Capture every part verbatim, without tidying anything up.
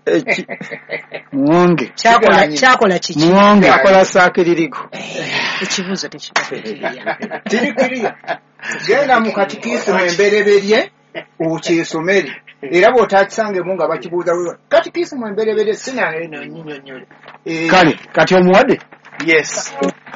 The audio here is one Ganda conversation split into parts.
Muwonge. Chakola chakola chichi. Muwonge akola saakiririgo. Ekibuzo tekibakiriya. Tirikiriya. Genda mu katikisimu embereberye ukyesomere. Era bw'otakisange mu nga bakibuuza katikisimu embereberye sina eno nnyinnyonnyole. Kale kati omuwadde? Yes.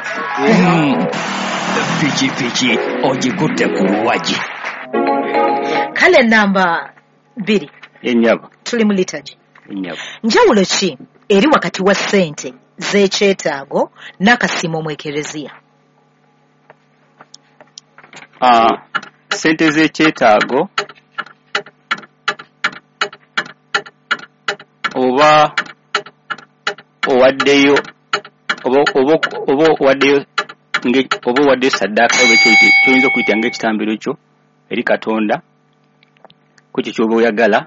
Piki piki ogikutte ku luwaji. Kale namba bbiri. Ennyabo. Tuli mu liturgy. Ennyabo. Njawulo ki eri wakati wa ssente z'ekyetaago n'akasiimo mu ekereziya? Ah, ssente z'ekyetaago oba owaddeyo oba oba oba owaddeyo nge oba owaddeyo saddaaka oba kyoyinza okuyita ng'ekitambiro kyo eri Katonda ku kyo ky'oba oyagala.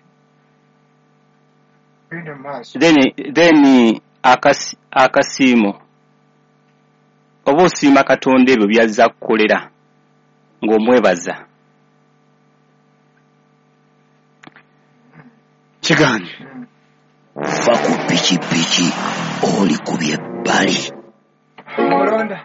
Then then akasi akasiimo oba osiima Katonda ebyo byazza kukolera ng'omwebaza. Kiganye. Va ku pikipiki oli ku byebbali. Mulonda.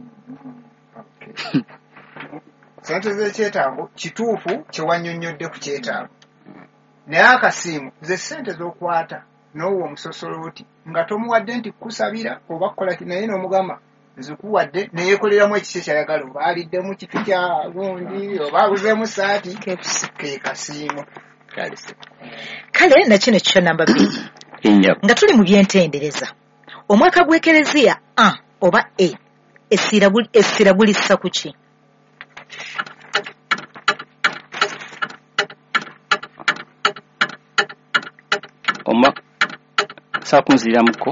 Ssente z'ekyetaago kituufu kyewannyonnyodde ku kyetaago. Naye akasiimo ze ssente z'okwata n'owa omusosolooti nga tomuwadde nti kusabira oba kukola ki naye n'omugamba nzikuwadde neyeekoleramu ekiki kyayagala oba aliddemu kifi kya gundi oba aguzeemu saati ke kasiimo. Kale na kino kyo namba bbiri. Nga tuli mu byentendereza omwaka gw'ekereziya A oba E essira gulissa ku ki? Oma sakunziramuko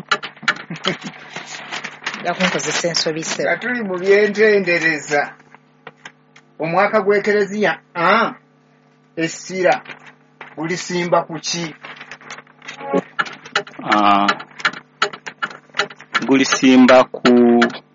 yakunkozesa ensobise. Nga tuli mu byentendereza omwaka gw'ekereziya A essira gulisimba ku ki? Ah, gulisimba ku